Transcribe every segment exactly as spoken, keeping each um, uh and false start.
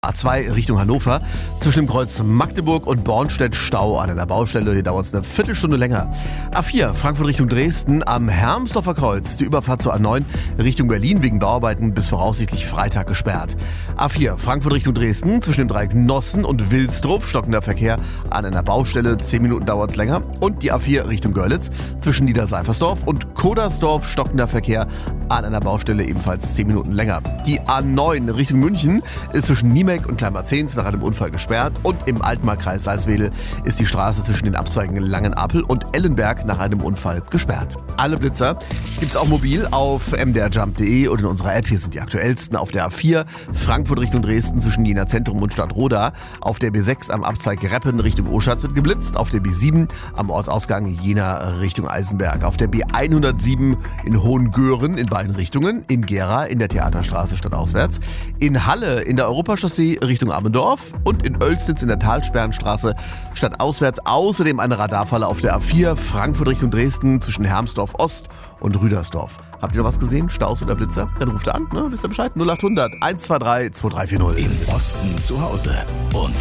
A zwei Richtung Hannover. Zwischen dem Kreuz Magdeburg und Bornstedt Stau an einer Baustelle. Hier dauert es eine Viertelstunde länger. A vier Frankfurt Richtung Dresden am Hermsdorfer Kreuz. Die Überfahrt zur A neun Richtung Berlin wegen Bauarbeiten bis voraussichtlich Freitag gesperrt. A vier Frankfurt Richtung Dresden zwischen dem Dreieck Nossen und Wilsdruff. Stockender Verkehr an einer Baustelle. Zehn Minuten dauert es länger. Und die A vier Richtung Görlitz zwischen Niederseifersdorf und Kodersdorf. Stockender Verkehr an einer Baustelle ebenfalls zehn Minuten länger. Die A neun Richtung München ist zwischen Niemek und Kleinbad-Zehns nach einem Unfall gesperrt und im Altmarkkreis Salzwedel ist die Straße zwischen den Abzweigen Langenapel und Ellenberg nach einem Unfall gesperrt. Alle Blitzer gibt's auch mobil auf m d r jump punkt d e und in unserer App. Hier sind die aktuellsten. Auf der A vier Frankfurt Richtung Dresden zwischen Jena Zentrum und Stadtroda. Auf der B sechs am Abzweig Reppen Richtung Oschatz wird geblitzt. Auf der B sieben am Ortsausgang Jena Richtung Eisenberg. Auf der B hundertsieben in Hohengören in beiden Richtungen. In Gera in der Theaterstraße stadtauswärts. In Halle in der Europachaussee Richtung Ammendorf und in Oelsnitz in der Talsperrenstraße stadtauswärts. Außerdem eine Radarfalle auf der A vier Frankfurt Richtung Dresden zwischen Hermsdorf Ost und Rüdersdorf. Habt ihr noch was gesehen? Staus oder Blitzer? Dann ruft an, ne? Wisst ihr Bescheid? null acht hundert eins zwei drei zwei drei vier null. Im Osten zu Hause und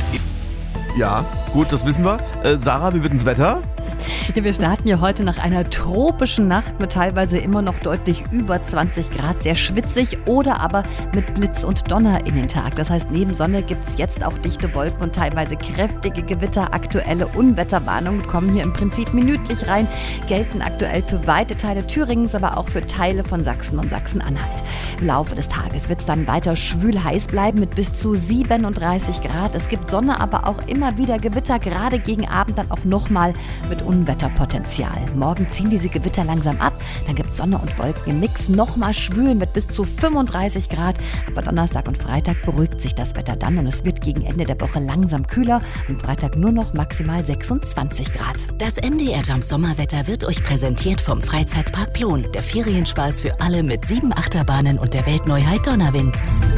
Ja, gut, das wissen wir. Äh, Sarah, wie wird ins Wetter? Ja, wir starten ja heute nach einer tropischen Nacht mit teilweise immer noch deutlich über zwanzig Grad, sehr schwitzig oder aber mit Blitz und Donner in den Tag. Das heißt, neben Sonne gibt es jetzt auch dichte Wolken und teilweise kräftige Gewitter. Aktuelle Unwetterwarnungen kommen hier im Prinzip minütlich rein, gelten aktuell für weite Teile Thüringens, aber auch für Teile von Sachsen und Sachsen-Anhalt. Im Laufe des Tages wird es dann weiter schwül heiß bleiben mit bis zu siebenunddreißig Grad. Es gibt Sonne, aber auch immer wieder Gewitter, gerade gegen Abend dann auch nochmal mit Unwetterpotenzial. Morgen ziehen diese Gewitter langsam ab, dann gibt es Sonne und Wolken im Mix, nochmal schwül mit bis zu fünfunddreißig Grad. Aber Donnerstag und Freitag beruhigt sich das Wetter dann und es wird gegen Ende der Woche langsam kühler. Am Freitag nur noch maximal sechsundzwanzig Grad. Das M D R Jump Sommerwetter wird euch präsentiert vom Freizeitpark Plon. Der Ferienspaß für alle mit sieben Achterbahnen und der Weltneuheit Donnerwind.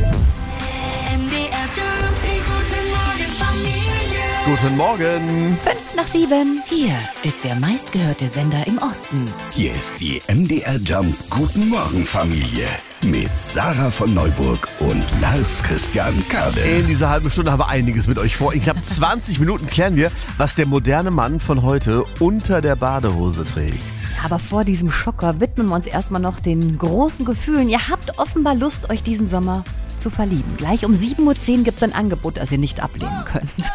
M D R Jump, die guten Morgen Familie. Guten Morgen. Fünf nach sieben. Hier ist der meistgehörte Sender im Osten. hier ist die M D R Jump Guten Morgen Familie mit Sarah von Neuburg und Lars Christian Kade. In dieser halben Stunde haben wir einiges mit euch vor. In knapp zwanzig Minuten klären wir, was der moderne Mann von heute unter der Badehose trägt. Aber vor diesem Schocker widmen wir uns erstmal noch den großen Gefühlen. Ihr habt offenbar Lust, euch diesen Sommer zu verlieben. Gleich um sieben Uhr zehn gibt es ein Angebot, das ihr nicht ablehnen könnt.